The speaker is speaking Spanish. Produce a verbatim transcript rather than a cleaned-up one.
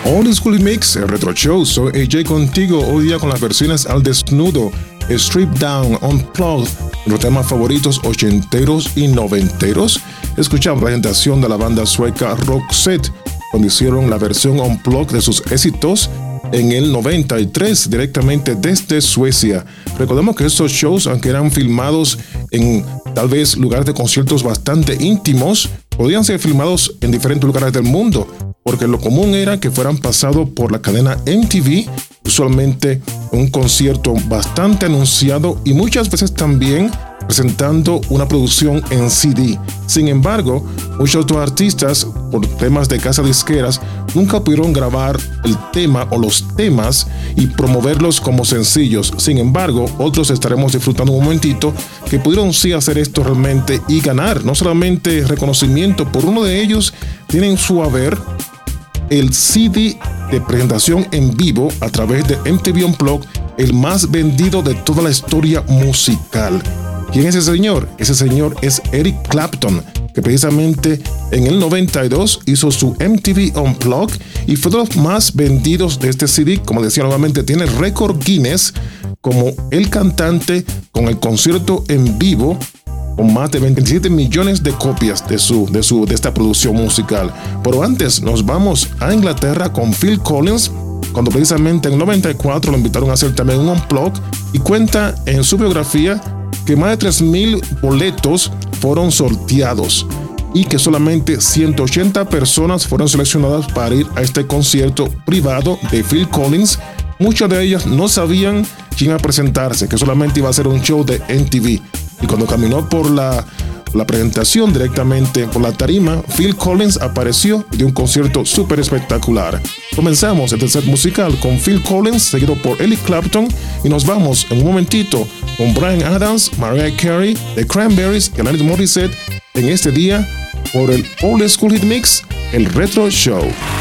Old School Mix, el Retro Show. Soy A J contigo hoy día con las versiones al desnudo, Strip Down, Unplugged, los temas favoritos ochenteros y noventeros. Escuchamos la presentación de la banda sueca Roxette cuando hicieron la versión Unplugged de sus éxitos en el noventa y tres directamente desde Suecia. Recordemos que estos shows, aunque eran filmados en tal vez lugares de conciertos bastante íntimos, podían ser filmados en diferentes lugares del mundo, porque lo común era que fueran pasados por la cadena M T V, usualmente un concierto bastante anunciado y muchas veces también presentando una producción en C D. Sin embargo, muchos otros artistas, por temas de casas disqueras, nunca pudieron grabar el tema o los temas y promoverlos como sencillos. Sin embargo, otros estaremos disfrutando un momentito que pudieron sí hacer esto realmente y ganar no solamente reconocimiento. Por uno de ellos tienen su haber el C D de presentación en vivo a través de M T V Unplugged, el más vendido de toda la historia musical. ¿Quién es ese señor? Ese señor es Eric Clapton, que precisamente en el noventa y dos hizo su M T V Unplugged y fue de los más vendidos de este C D. Como decía nuevamente, tiene el récord Guinness como el cantante con el concierto en vivo con más de veintisiete millones de copias de, su, de, su, de esta producción musical. Pero antes nos vamos a Inglaterra con Phil Collins, cuando precisamente en el noventa y cuatro lo invitaron a hacer también un Unplugged, y cuenta en su biografía que más de tres mil boletos fueron sorteados y que solamente ciento ochenta personas fueron seleccionadas para ir a este concierto privado de Phil Collins. Muchas de ellas no sabían quién iba a presentarse, que solamente iba a ser un show de M T V. Y cuando caminó por la, la presentación directamente por la tarima, Phil Collins apareció y dio un concierto súper espectacular. Comenzamos este set musical con Phil Collins, seguido por Eric Clapton, y nos vamos en un momentito con Bryan Adams, Mariah Carey, The Cranberries y Alanis Morissette en este día por el Old School Hit Mix, el Retro Show.